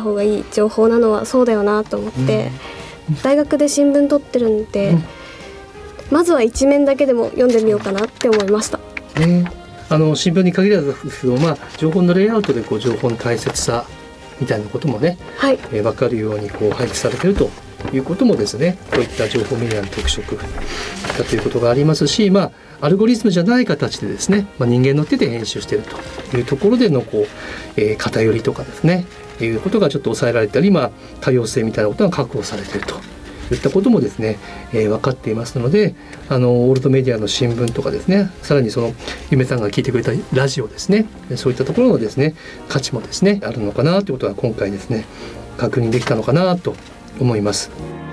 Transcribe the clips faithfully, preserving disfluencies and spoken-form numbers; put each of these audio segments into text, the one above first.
方がいい情報なのはそうだよなと思って、うん、大学で新聞取ってるんで、うん、まずは一面だけでも読んでみようかなって思いました、 ね、あの新聞に限らずですけど、まあ、情報のレイアウトでこう情報の大切さみたいなこともね、はい、えー、分かるようにこう配置されているということもですね、こういった情報メディアの特色だということがありますし、まあ、アルゴリズムじゃない形でですね、まあ、人間の手で編集しているというところでのこう、えー、偏りとかですね、いうことがちょっと抑えられたり、まあ、多様性みたいなことが確保されているといったこともですね、えー、分かっていますので、あのオールドメディアの新聞とかですね、さらにそのゆめさんが聞いてくれたラジオですね、そういったところのですね価値もですねあるのかなということが今回ですね確認できたのかなと思います。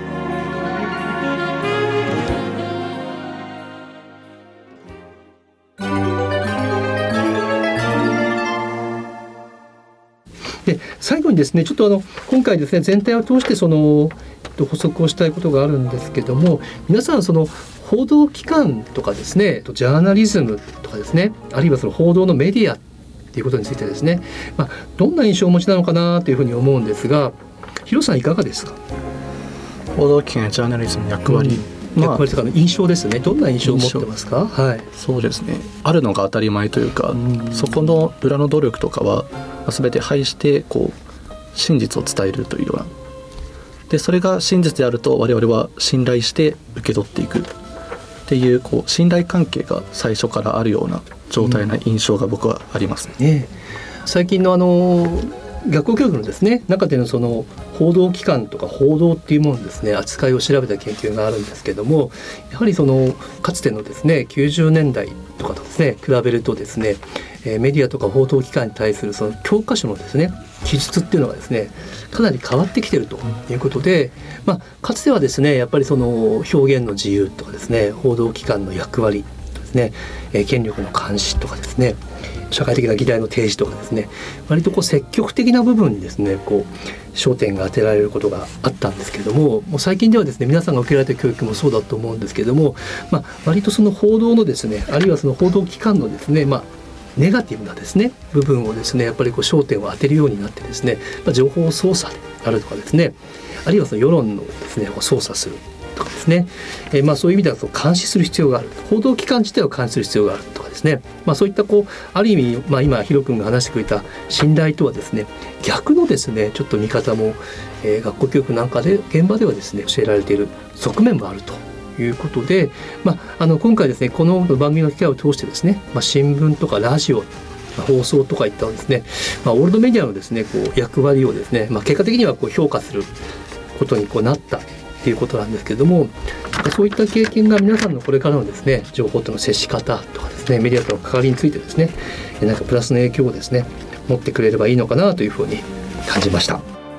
で最後にですね、ちょっとあの今回ですね全体を通してその補足をしたいことがあるんですけども、皆さんその報道機関とかですね、ジャーナリズムとかですね、あるいはその報道のメディアっていうことについてですね、まあ、どんな印象をお持ちなのかなというふうに思うんですが、ヒロさんいかがですか？ 報道機関やジャーナリズムの役割、うん、 役割とかの印象ですね。どんな印象を持ってますか？はい、 そうですね、あるのが当たり前というか、うん、そこの裏の努力とかは全て排してこう真実を伝えるというような、でそれが真実であると我々は信頼して受け取っていくっていう、こう信頼関係が最初からあるような状態な印象が僕はありますね。 うんね、最近のあの学校教育のですね中でのその報道機関とか報道っていうもののですね扱いを調べた研究があるんですけども、やはりそのかつてのですねきゅうじゅうねんだいとかとですね比べるとですね、えー、メディアとか報道機関に対するその教科書のですね記述っていうのがですねかなり変わってきているということで、まあ、かつてはですねやっぱりその表現の自由とかですね報道機関の役割とかですね、えー、権力の監視とかですね社会的な議題の提示とかですね、割とこう積極的な部分にですねこう焦点が当てられることがあったんですけれども、もう最近ではですね皆さんが受けられた教育もそうだと思うんですけれども、まあ、割とその報道のですねあるいはその報道機関のですね、まあ、ネガティブなですね部分をですねやっぱりこう焦点を当てるようになってですね、まあ、情報操作であるとかですね、あるいはその世論のですね操作するとかですね、えー、まあそういう意味ではその監視する必要がある、報道機関自体を監視する必要があるとかですね、まあ、そういったこうある意味、まあ、今ヒロ君が話してくれた信頼とはですね逆のですねちょっと見方も、えー、学校教育なんかで現場ではですね教えられている側面もあるということで、まあ、あの今回ですねこの番組の機会を通してですね、まあ、新聞とかラジオ放送とかいったですね、まあ、オールドメディアのですねこう役割をですね、まあ、結果的にはこう評価することにこうなったということなんですけれども、そういった経験が皆さんのこれからのですね情報との接し方とかですねメディアとの関わりについてですねなんかプラスの影響をですね持ってくれればいいのかなというふうに感じました。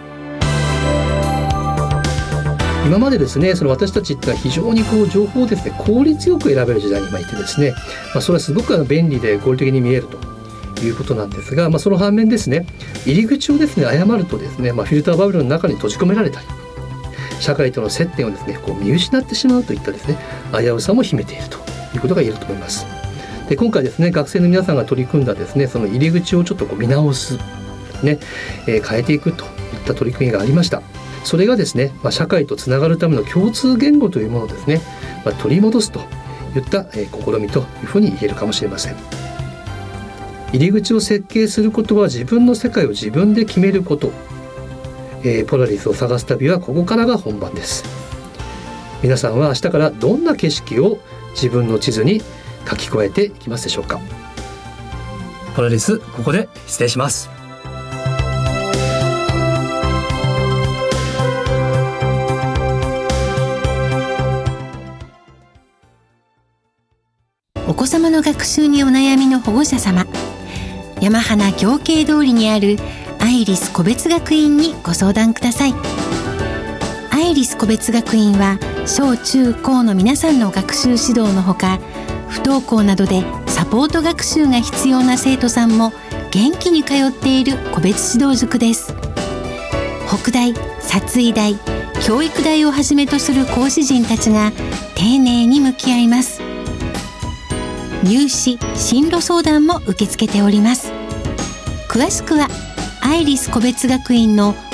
今までですねその私たちってのは非常にこう情報をですね効率よく選べる時代に今いてですね、まあ、それはすごくあの便利で合理的に見えるということなんですが、まあ、その反面ですね入り口をですね誤るとですね、まあ、フィルターバブルの中に閉じ込められたり社会との接点をですねこう見失ってしまうといったですね危うさも秘めているということが言えると思います。で今回ですね学生の皆さんが取り組んだですねその入り口をちょっとこう見直す、ねえー、変えていくといった取り組みがありました。それがですね、まあ、社会とつながるための共通言語というものをですね、まあ、取り戻すといった、えー、試みというふうに言えるかもしれません。入り口を設計することは自分の世界を自分で決めること、えー、ポラリスを探す旅はここからが本番です。皆さんは明日からどんな景色を自分の地図に書き加えていきますでしょうか。ポラリスここで失礼します。 お子様の学習にお悩みの保護者様、山花行慶通りにあるアイリス個別学院にご相談ください。アイリス個別学院は小中高の皆さんの学習指導のほか、不登校などでサポート学習が必要な生徒さんも元気に通っている個別指導塾です。北大、殺医大、教育大をはじめとする講師陣たちが丁寧に向き合います。入試・進路相談も受け付けております。詳しくはアイリス個別学院の